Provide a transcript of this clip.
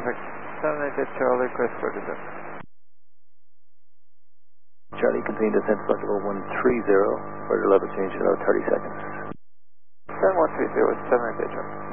Perfect. 788 Charlie, request for descent. Charlie, continue descent flexible 130, further level change in about 30 seconds. 7130 with 788 Charlie.